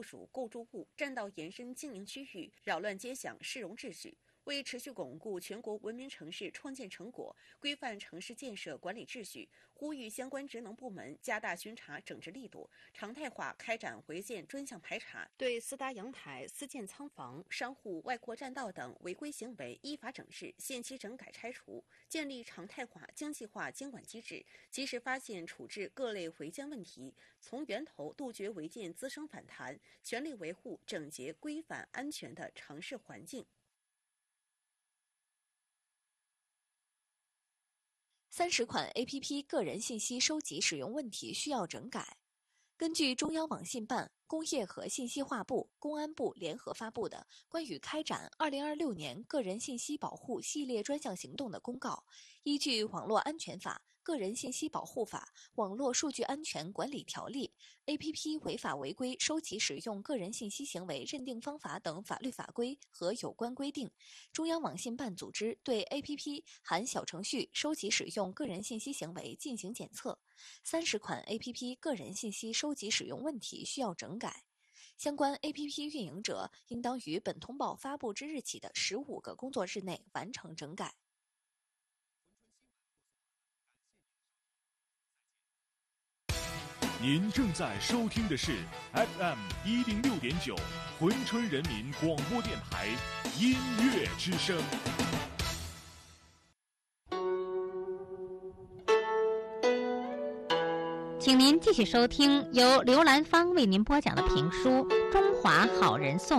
属构筑物占道延伸经营区域，扰乱街巷市容秩序。为持续巩固全国文明城市创建成果，规范城市建设管理秩序，呼吁相关职能部门加大巡查整治力度，常态化开展违建专项排查，对私搭阳台、私建仓房、商户外扩占道等违规行为依法整治，限期整改拆除，建立常态化、精细化监管机制，及时发现处置各类违建问题，从源头杜绝违建滋生反弹，全力维护整洁、规范、安全的城市环境。 30款 APP 个人信息收集使用问题需要整改。根据中央网信办、工业和信息化部、公安部联合发布的关于开展2026年个人信息保护系列专项行动的公告，依据《网络安全法》、《个人信息保护法》、《网络数据安全管理条例》、APP 违法违规收集使用个人信息行为认定方法等法律法规和有关规定，中央网信办组织对 APP 含小程序收集使用个人信息行为进行检测。30款 APP 个人信息收集使用问题需要整改，相关 APP 运营者应当于本通报发布之日起的15个工作日内完成整改。 您正在收听的是 FM106.9珲春人民广播电台音乐之声。 请您继续收听由刘兰芳为您播讲的评书《中华好人颂》。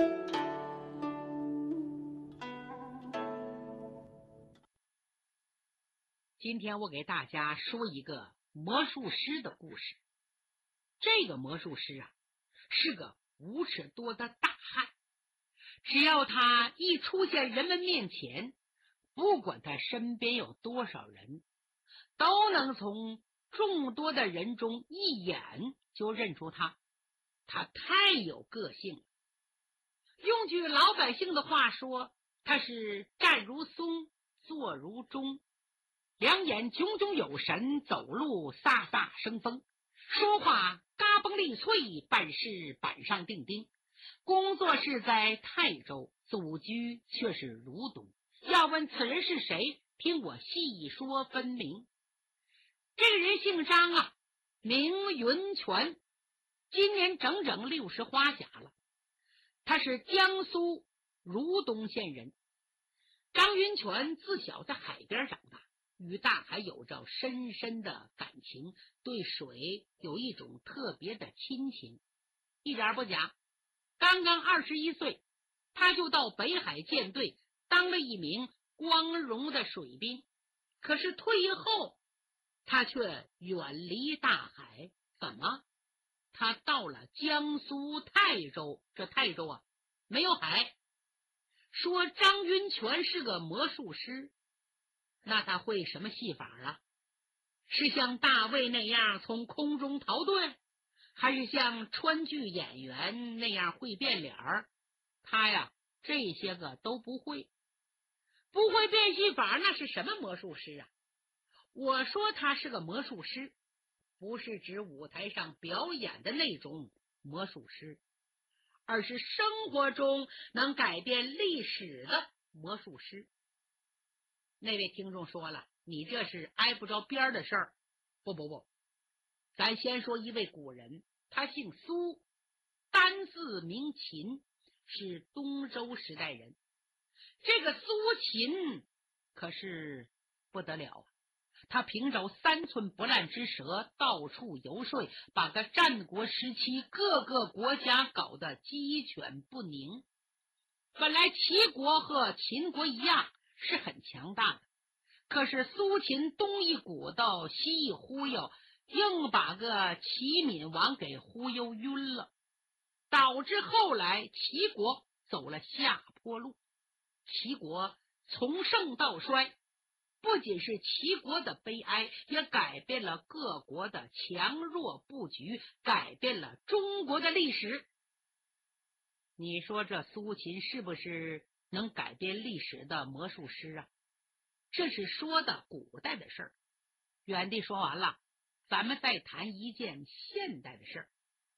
今天我给大家说一个魔术师的故事。这个魔术师啊，是个无耻多的大汉。只要他一出现人们面前，不管他身边有多少人，都能从众多的人中一眼就认出他。他太有个性了。用句老百姓的话说，他是站如松，坐如钟，两眼炯炯有神，走路飒飒生风，说话嘎嘣利脆，办事板上钉钉。工作是在泰州，祖居却是如东。要问此人是谁，听我细说分明。这个人姓张啊，名云泉，今年整整60花甲了。他是江苏如东县人。张云泉自小在海边长大，与大海有着深深的感情，对水有一种特别的亲情。一点不假，刚刚21岁，他就到北海舰队当了一名光荣的水兵。可是退役后，他却远离大海。怎么？他到了江苏泰州，这泰州啊，没有海。说张云泉是个魔术师，那他会什么戏法啊？是像大卫那样从空中逃遁，还是像川剧演员那样会变脸儿？他呀，这些个都不会。不会变戏法，那是什么魔术师啊？我说他是个魔术师，不是指舞台上表演的那种魔术师，而是生活中能改变历史的魔术师。那位听众说了，你这是挨不着边的事儿。不，咱先说一位古人，他姓苏，单字名秦，是东周时代人。这个苏秦可是不得了啊！他凭着3寸不烂之舌，到处游说，把个战国时期各个国家搞得鸡犬不宁。本来齐国和秦国一样是很强大的，可是苏秦东一鼓捣西一忽悠，硬把个齐闵王给忽悠晕了，导致后来齐国走了下坡路。齐国从盛到衰，不仅是齐国的悲哀，也改变了各国的强弱布局，改变了中国的历史。你说这苏秦是不是能改变历史的魔术师啊？这是说的古代的事儿。原地说完了，咱们再谈一件现代的事儿。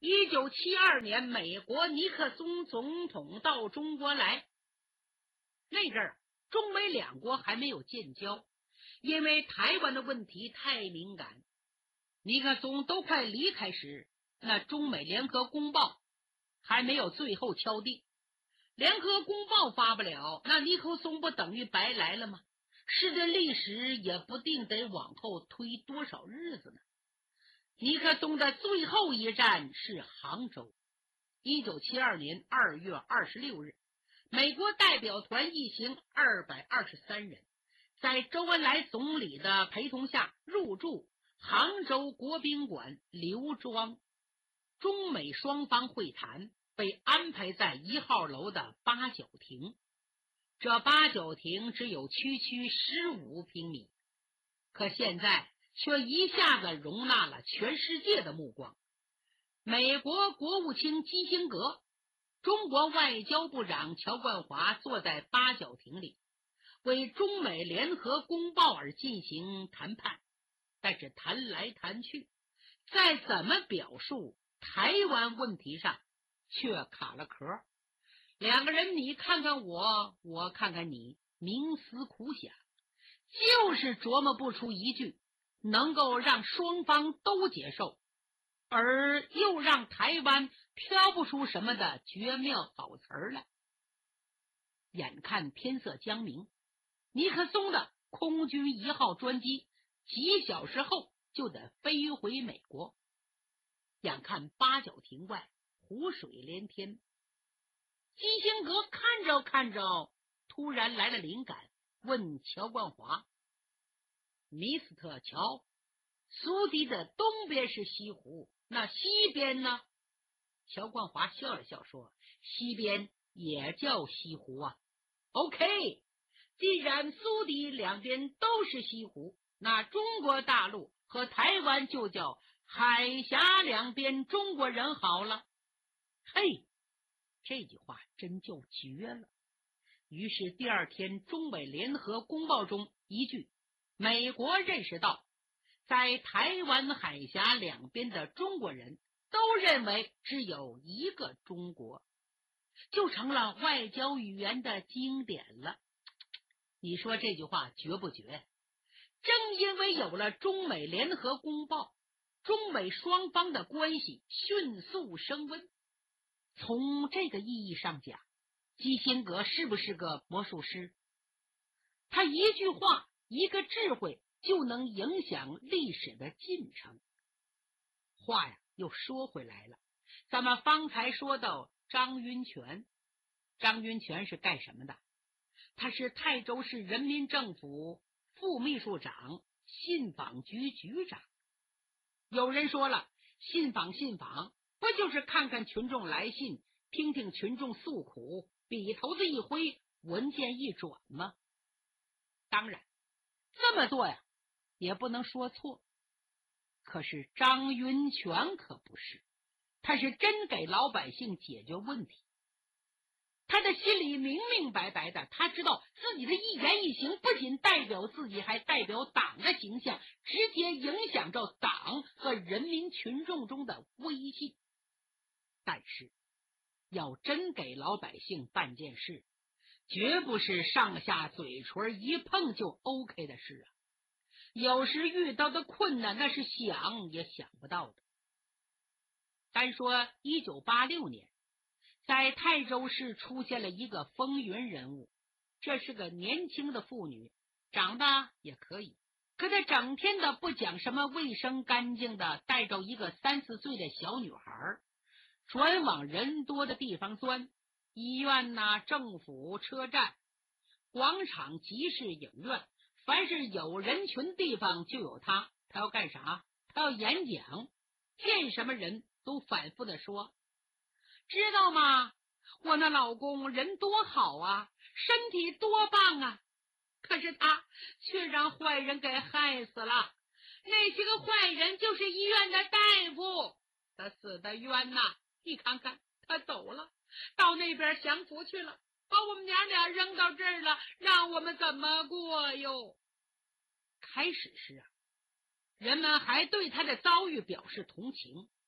1972年，美国尼克松总统到中国来，那阵儿中美两国还没有建交，因为台湾的问题太敏感。尼克松都快离开时，那中美联合公报还没有最后敲定。联合公报发不了，那尼克松不等于白来了吗？是这历史也不定得往后推多少日子呢。尼克松的最后一站是杭州。1972年2月26日，美国代表团一行223人，在周恩来总理的陪同下入住杭州国宾馆刘庄。中美双方会谈被安排在1号楼的八角亭。这八角亭只有区区15平米，可现在却一下子容纳了全世界的目光。美国国务卿基辛格、中国外交部长乔冠华坐在八角亭里，为中美联合公报而进行谈判。但是谈来谈去，在怎么表述台湾问题上却卡了壳。两个人你看看我，我看看你，冥思苦想，就是琢磨不出一句能够让双方都接受，而又让台湾飘不出什么的绝妙好词儿来。眼看天色将明，尼克松的空军1号专机几小时后就得飞回美国。眼看八角亭外湖水连天，基辛格看着看着，突然来了灵感，问乔冠华：“米斯特乔，苏堤的东边是西湖，那西边呢？”乔冠华笑了笑说：“西边也叫西湖啊。” OK， 既然苏堤两边都是西湖，那中国大陆和台湾就叫海峡两边中国人好了。嘿，这句话真就绝了。于是第二天中美联合公报中一句，美国认识到在台湾海峡两边的中国人都认为只有一个中国，就成了外交语言的经典了。你说这句话绝不绝？正因为有了中美联合公报，中美双方的关系迅速升温。从这个意义上讲，基辛格是不是个魔术师？他一句话，一个智慧就能影响历史的进程。话呀，又说回来了，咱们方才说到张云泉，张云泉是干什么的？他是泰州市人民政府副秘书长、信访局局长。有人说了，信访不就是看看群众来信，听听群众诉苦，笔头子一挥，文件一转吗？当然这么做呀也不能说错。可是张云泉可不是，他是真给老百姓解决问题。他的心里明明白白的，他知道自己的一言一行不仅代表自己，还代表党的形象，直接影响着党和人民群众中的威信。但是要真给老百姓办件事，绝不是上下嘴唇一碰就 OK 的事啊！有时遇到的困难，那是想也想不到的。单说1986年，在泰州市出现了一个风云人物，这是个年轻的妇女，长得也可以，可她整天的不讲什么卫生干净的，带着一个3、4岁的小女孩，专往人多的地方钻，医院呐、政府、车站、广场、集市、影院，凡是有人群地方就有她。她要干啥？她要演讲，见什么人都反复的说，知道吗？我那老公人多好啊，身体多棒啊，可是他却让坏人给害死了。那些个坏人就是医院的大夫，他死的冤呐！你看看他走了，到那边享福去了，把我们娘俩扔到这儿了，让我们怎么过哟？开始时啊，人们还对他的遭遇表示同情，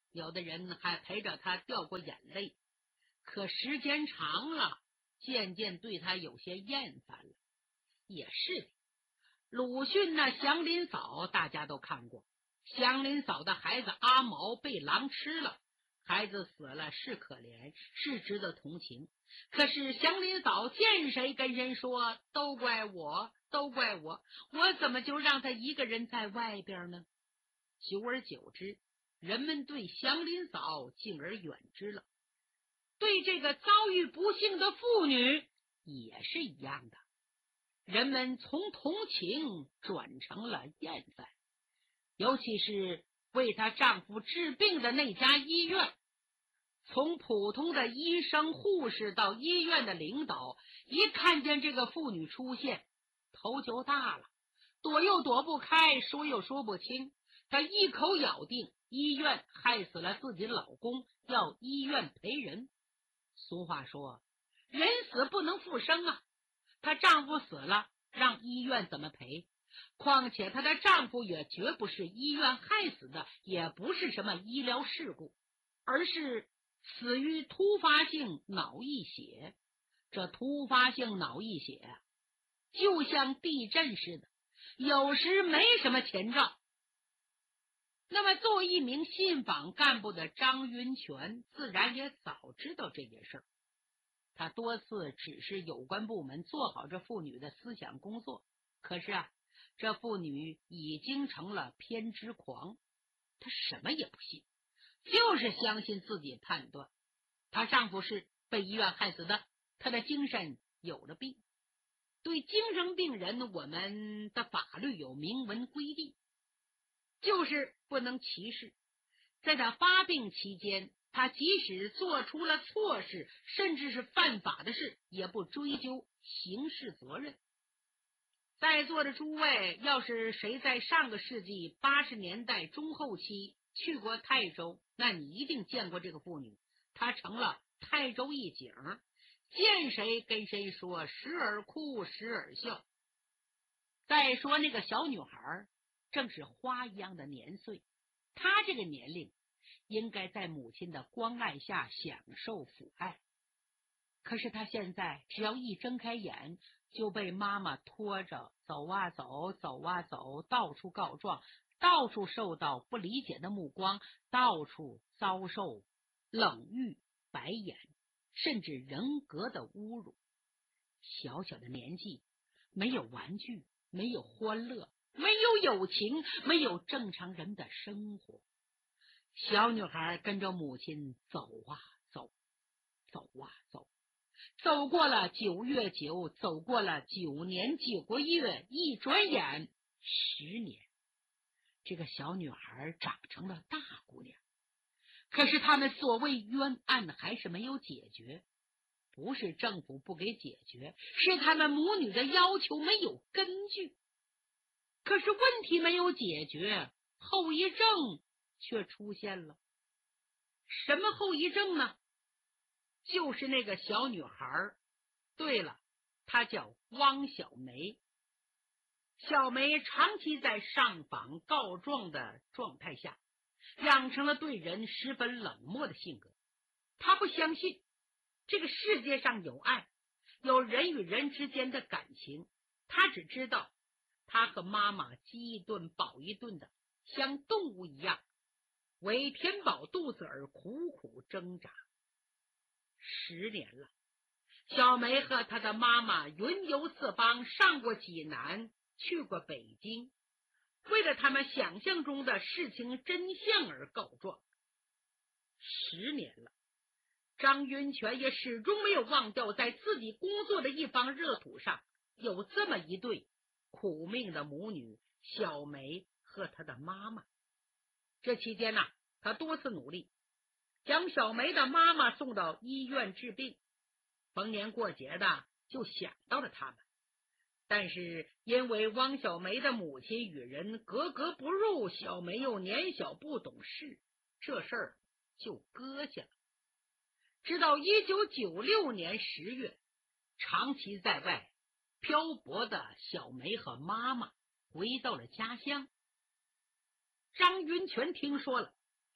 有的人还陪着他掉过眼泪，可时间长了，渐渐对他有些厌烦了。也是的，鲁迅的《祥林嫂》大家都看过，祥林嫂的孩子阿毛被狼吃了，孩子死了是可怜，是值得同情。可是祥林嫂见谁跟人说都怪我，都怪我，我怎么就让他一个人在外边呢？久而久之，人们对祥林嫂敬而远之了。对这个遭遇不幸的妇女也是一样的，人们从同情转成了厌烦。尤其是为她丈夫治病的那家医院，从普通的医生护士到医院的领导，一看见这个妇女出现，头就大了，躲又躲不开，说又说不清。她一口咬定医院害死了自己老公，要医院赔人。俗话说，人死不能复生啊，她丈夫死了，让医院怎么赔？况且她的丈夫也绝不是医院害死的，也不是什么医疗事故，而是死于突发性脑溢血。这突发性脑溢血就像地震似的，有时没什么前兆。那么作为一名信访干部的张云泉自然也早知道这件事儿，他多次指示有关部门做好这妇女的思想工作。可是这妇女已经成了偏执狂，她什么也不信，就是相信自己判断。她丈夫是被医院害死的，她的精神有了病。对精神病人，我们的法律有明文规定，就是不能歧视。在他发病期间，他即使做出了错事，甚至是犯法的事，也不追究刑事责任。在座的诸位，要是谁在上个世纪80年代中后期去过泰州，那你一定见过这个妇女，她成了泰州一景，见谁跟谁说，时而哭时而笑。再说那个小女孩正是花一样的年岁，她这个年龄应该在母亲的关爱下享受抚爱，可是她现在只要一睁开眼，就被妈妈拖着走啊走，走啊走，到处告状，到处受到不理解的目光，到处遭受冷遇、白眼，甚至人格的侮辱。小小的年纪，没有玩具，没有欢乐，没有友情，没有正常人的生活。小女孩跟着母亲走啊走，走啊走，走过了9月9，走过了9年9个月，一转眼10年，这个小女孩长成了大姑娘。可是他们所谓冤案还是没有解决，不是政府不给解决，是他们母女的要求没有根据。可是问题没有解决，后遗症却出现了。什么后遗症呢？就是那个小女孩，对了，她叫汪小梅。小梅长期在上访告状的状态下，养成了对人十分冷漠的性格。她不相信这个世界上有爱，有人与人之间的感情。她只知道她和妈妈饥一顿饱一顿的，像动物一样为填饱肚子而苦苦挣扎。10年了，小梅和她的妈妈云游四方，上过济南，去过北京，为了他们想象中的事情真相而告状。10年了，张云泉也始终没有忘掉在自己工作的一方热土上有这么一对苦命的母女，小梅和她的妈妈。这期间他多次努力将小梅的妈妈送到医院治病，逢年过节的就想到了他们。但是因为汪小梅的母亲与人格格不入，小梅又年小不懂事，这事儿就搁下了。直到1996年10月，长期在外漂泊的小梅和妈妈回到了家乡。张云泉听说了，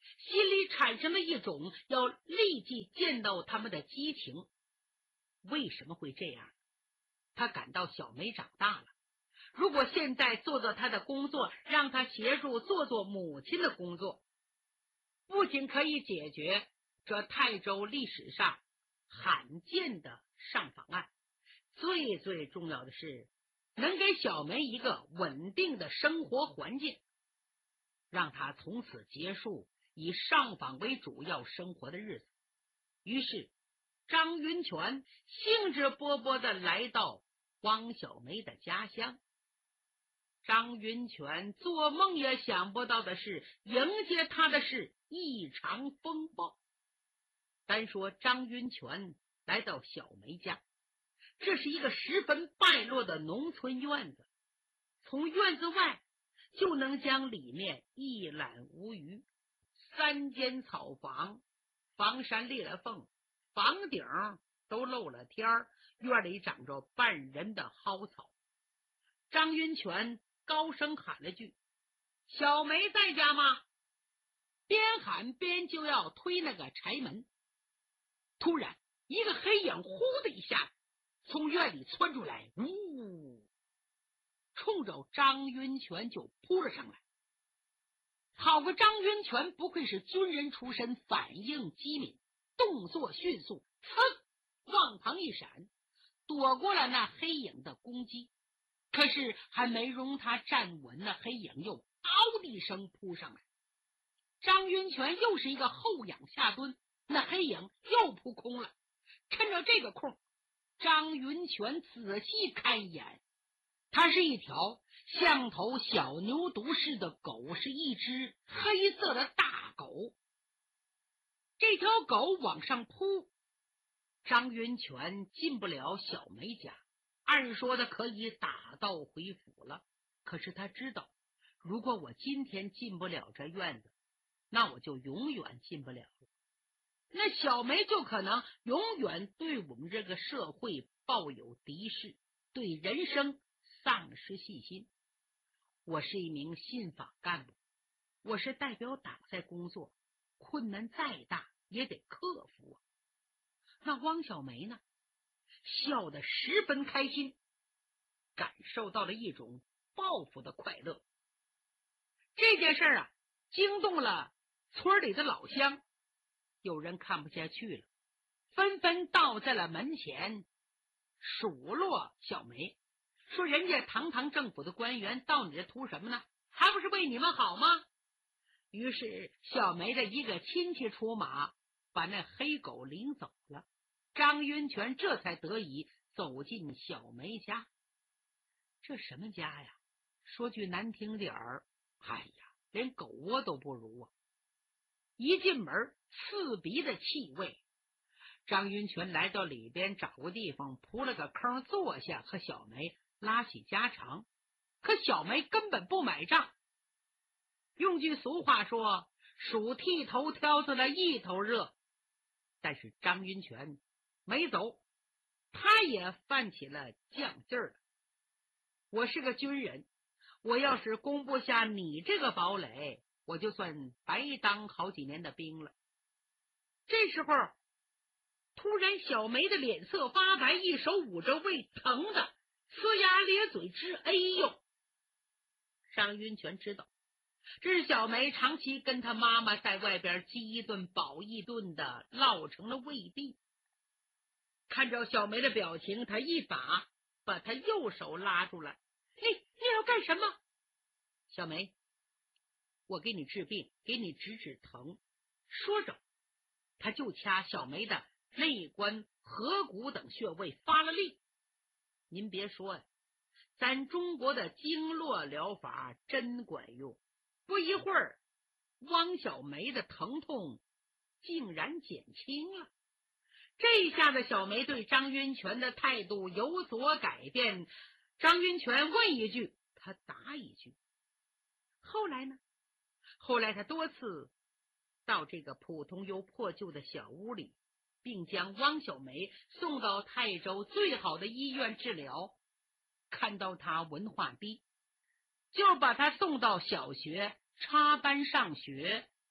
心里产生了一种要立即见到他们的激情。为什么会这样？他感到小梅长大了，如果现在做做他的工作，让他协助做做母亲的工作，不仅可以解决这泰州历史上罕见的上访案，最重要的是能给小梅一个稳定的生活环境，让她从此结束以上访为主要生活的日子。于是张云泉兴致勃勃地来到汪小梅的家乡。张云泉做梦也想不到的是，迎接他的是一场风暴。单说张云泉来到小梅家，这是一个十分败落的农村院子，从院子外就能将里面一览无余。3间草房，房山裂了缝，房顶都漏了天儿，院里长着半人的蒿草。张云泉高声喊了句：“小梅在家吗？”边喊边就要推那个柴门，突然一个黑影呼的一下从院里窜出来，呜，冲着张云泉就扑了上来。好个张云泉不愧是军人出身，反应机敏，动作迅速，往旁一闪，躲过了那黑影的攻击。可是还没容他站稳，那黑影又嗷的一声扑上来。张云泉又是一个后仰下蹲，那黑影又扑空了。趁着这个空，张云泉仔细看一眼，它是一条像头小牛犊似的狗，是一只黑色的大狗。这条狗往上扑，张云泉进不了小梅家，按说的可以打道回府了。可是他知道，如果我今天进不了这院子，那我就永远进不了了。那小梅就可能永远对我们这个社会抱有敌视，对人生丧失信心。我是一名信访干部，我是代表党在工作，困难再大也得克服啊。那汪小梅呢，笑得十分开心，感受到了一种报复的快乐。这件事啊，惊动了村里的老乡，有人看不下去了，纷纷倒在了门前数落小梅，说人家堂堂政府的官员到你这图什么呢？还不是为你们好吗？于是小梅的一个亲戚出马，把那黑狗领走了。张云泉这才得以走进小梅家。这什么家呀？说句难听点儿，哎呀，连狗窝都不如啊！一进门，刺鼻的气味。张云泉来到里边，找个地方铺了个坑坐下，和小梅拉起家常。可小梅根本不买账。用句俗话说，鼠剃头挑子了一头热。但是张云泉没走，他也犯起了犟劲儿了。我是个军人，我要是攻不下你这个堡垒，我就算白当好几年的兵了。这时候突然小梅的脸色发白，一手捂着胃，疼的呲牙咧嘴直哎呦。张云泉知道这是小梅长期跟她妈妈在外边饥一顿饱一顿的落成了胃病。看着小梅的表情，他一把把她右手拉住了。你要干什么？小梅，我给你治病，给你止疼。说着他就掐小梅的内关、合谷等穴位发了力。您别说呀，咱中国的经络疗法真管用。不一会儿，汪小梅的疼痛竟然减轻了。这下子小梅对张云泉的态度有所改变，张云泉问一句，他答一句。后来呢？后来他多次到这个普通又破旧的小屋里，并将汪小梅送到泰州最好的医院治疗。看到她文化低，就把她送到小学插班上学。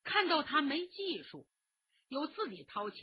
看到他没技术，又自己掏钱